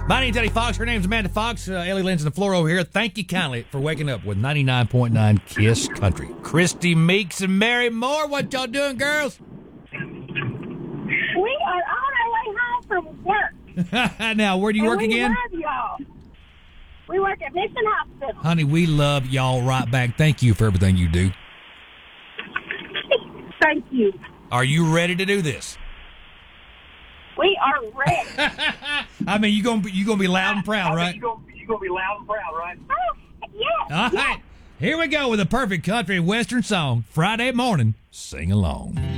My name's Eddie Fox. Her name's Amanda Fox. Ellie Lynn's on the floor over here. Thank you kindly for waking up with 99.9 KISS Country. Christy Meeks and Mary Moore. What y'all doing, girls? We are on our way home from work. Now, where do you work again? We love y'all. We work at Mission Hospital. Honey, we love y'all right back. Thank you for everything you do. Thank you. Are you ready to do this? We are ready. I mean, you gonna be loud and proud, right? You gonna be loud and proud, right? Oh, yes. All right. Here we go with a perfect country western song. Friday morning. Sing along.